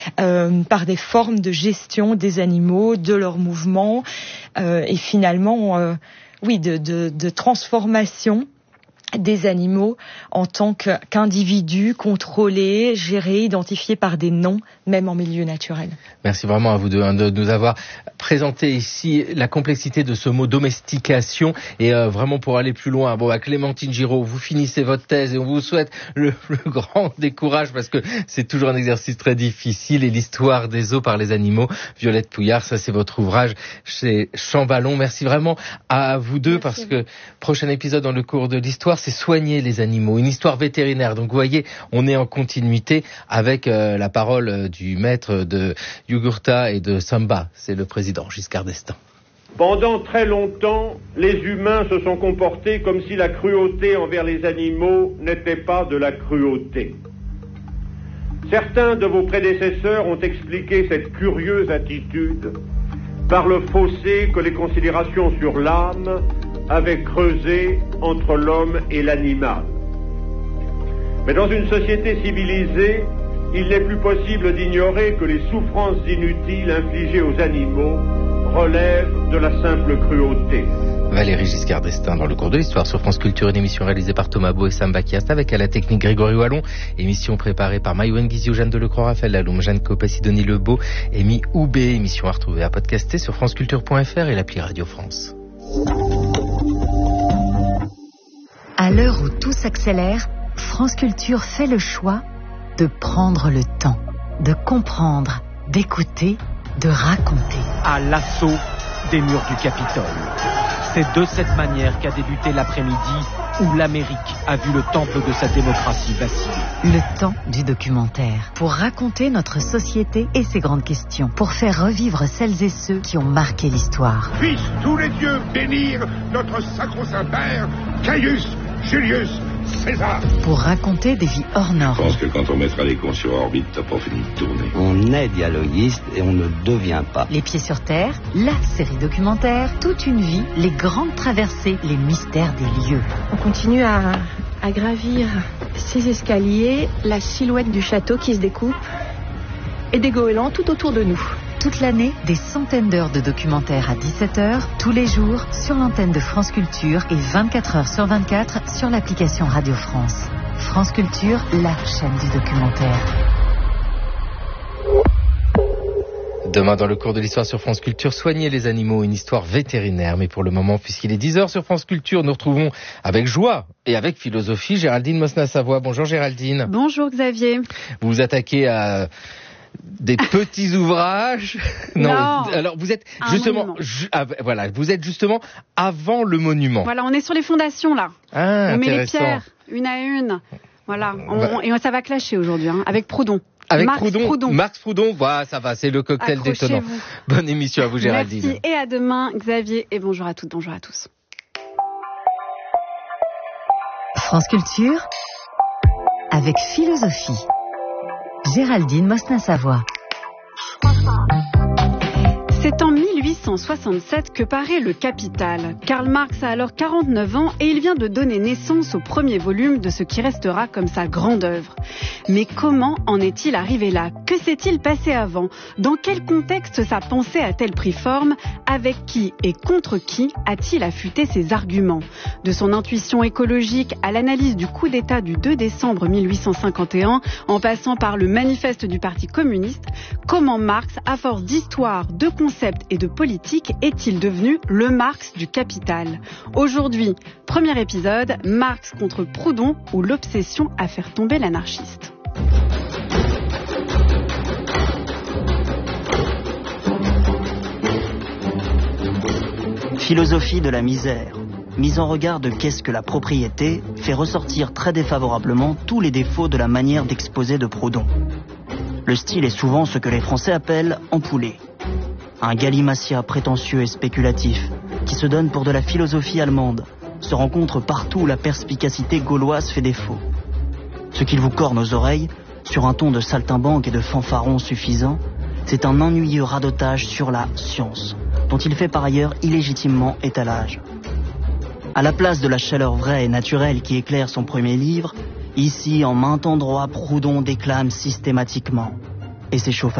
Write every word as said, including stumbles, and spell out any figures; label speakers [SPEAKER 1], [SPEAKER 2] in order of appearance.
[SPEAKER 1] euh, par des formes de gestion des animaux, de leurs mouvements, euh, et finalement, euh, oui, de, de, de transformation des animaux en tant qu'individus contrôlés, gérés, identifiés par des noms, même en milieu naturel.
[SPEAKER 2] Merci vraiment à vous deux hein, de nous avoir présenté ici la complexité de ce mot domestication et euh, vraiment pour aller plus loin. Bon, à Clémentine Giraud, vous finissez votre thèse et on vous souhaite le, le grand décourage parce que c'est toujours un exercice très difficile et l'histoire des zoos par les animaux. Violette Pouillard, ça c'est votre ouvrage chez Champ-Ballon. Merci vraiment à vous deux. Merci parce que prochain épisode dans le cours de l'histoire, c'est soigner les animaux, une histoire vétérinaire. Donc vous voyez, on est en continuité avec euh, la parole du maître de Yugurta et de Samba, c'est le président Giscard d'Estaing.
[SPEAKER 3] Pendant très longtemps, les humains se sont comportés comme si la cruauté envers les animaux n'était pas de la cruauté. Certains de vos prédécesseurs ont expliqué cette curieuse attitude par le fossé que les considérations sur l'âme avaient creusé entre l'homme et l'animal. Mais dans une société civilisée, il n'est plus possible d'ignorer que les souffrances inutiles infligées aux animaux relèvent de la simple cruauté.
[SPEAKER 2] Valéry Giscard d'Estaing dans le cours de l'histoire sur France Culture, une émission réalisée par Thomas Beau et Sam Bakiast avec à la technique Grégory Wallon, émission préparée par Maïwen Guizio, Jeanne Delecroix, Raphaël Laloum, Jeanne Copé, Sidonie Lebeau, Amy Houbé, émission à retrouver à podcaster sur franceculture point f r et l'appli Radio France.
[SPEAKER 4] À l'heure où tout s'accélère, France Culture fait le choix de prendre le temps, de comprendre, d'écouter, de raconter.
[SPEAKER 5] À l'assaut des murs du Capitole. C'est de cette manière qu'a débuté l'après-midi où l'Amérique a vu le temple de sa démocratie vaciller.
[SPEAKER 4] Le temps du documentaire. Pour raconter notre société et ses grandes questions. Pour faire revivre celles et ceux qui ont marqué l'histoire.
[SPEAKER 6] Puissent tous les dieux bénir notre sacro-saint père, Caius Julius César.
[SPEAKER 4] Pour raconter des vies hors normes.
[SPEAKER 7] Je pense que quand on mettra les cons sur orbite, t'as pas fini de tourner.
[SPEAKER 8] On est dialoguiste et on ne devient pas.
[SPEAKER 4] Les pieds sur terre, la série documentaire, toute une vie, les grandes traversées, les mystères des lieux.
[SPEAKER 9] On continue à, à gravir ces escaliers, la silhouette du château qui se découpe et des goélands tout autour de nous.
[SPEAKER 4] Toute l'année, des centaines d'heures de documentaires à dix-sept heures, tous les jours, sur l'antenne de France Culture et vingt-quatre heures sur vingt-quatre sur l'application Radio France. France Culture, la chaîne du documentaire.
[SPEAKER 2] Demain, dans le cours de l'histoire sur France Culture, soigner les animaux, une histoire vétérinaire. Mais pour le moment, puisqu'il est dix heures sur France Culture, nous retrouvons avec joie et avec philosophie Géraldine Mosna-Savoie. Bonjour Géraldine.
[SPEAKER 10] Bonjour Xavier.
[SPEAKER 2] Vous vous attaquez à des petits ouvrages.
[SPEAKER 10] Non.
[SPEAKER 2] non. Alors vous êtes
[SPEAKER 10] un
[SPEAKER 2] justement, ju- ah, voilà, vous êtes justement avant le monument.
[SPEAKER 10] Voilà, on est sur les fondations là.
[SPEAKER 2] Ah,
[SPEAKER 10] on met les
[SPEAKER 2] intéressant.
[SPEAKER 10] pierres une à une. Voilà, on,
[SPEAKER 2] Bah.
[SPEAKER 10] on, et ça va clasher aujourd'hui hein, avec Proudhon.
[SPEAKER 2] Avec
[SPEAKER 10] Marx
[SPEAKER 2] Proudhon,
[SPEAKER 10] Proudhon.
[SPEAKER 2] Marx Proudhon, voilà, ça va, c'est le cocktail détonnant. Bonne émission à vous Géraldine.
[SPEAKER 10] Merci et à demain Xavier et bonjour à toutes, bonjour à tous.
[SPEAKER 4] France Culture avec philosophie. Géraldine Mosna-Savoie.
[SPEAKER 10] C'est en mille huit cent soixante-sept que paraît Le Capital. Karl Marx a alors quarante-neuf ans et il vient de donner naissance au premier volume de ce qui restera comme sa grande œuvre. Mais comment en est-il arrivé là ? Que s'est-il passé avant ? Dans quel contexte sa pensée a-t-elle pris forme ? Avec qui et contre qui a-t-il affûté ses arguments ? De son intuition écologique à l'analyse du coup d'État du deux décembre mille huit cent cinquante et un, en passant par le manifeste du Parti communiste, comment Marx, à force d'histoire, de concepts et de politique, est-il devenu le Marx du Capital ? Aujourd'hui, premier épisode, Marx contre Proudhon ou l'obsession à faire tomber l'anarchiste.
[SPEAKER 11] Philosophie de la misère. Mise en regard de qu'est-ce que la propriété, fait ressortir très défavorablement tous les défauts de la manière d'exposer de Proudhon. Le style est souvent ce que les Français appellent empoulé. Un galimatia prétentieux et spéculatif, qui se donne pour de la philosophie allemande, se rencontre partout où la perspicacité gauloise fait défaut. Ce qu'il vous corne aux oreilles, sur un ton de saltimbanque et de fanfaron suffisant, c'est un ennuyeux radotage sur la science, dont il fait par ailleurs illégitimement étalage. À la place de la chaleur vraie et naturelle qui éclaire son premier livre, ici en maint endroit Proudhon déclame systématiquement: et s'échauffe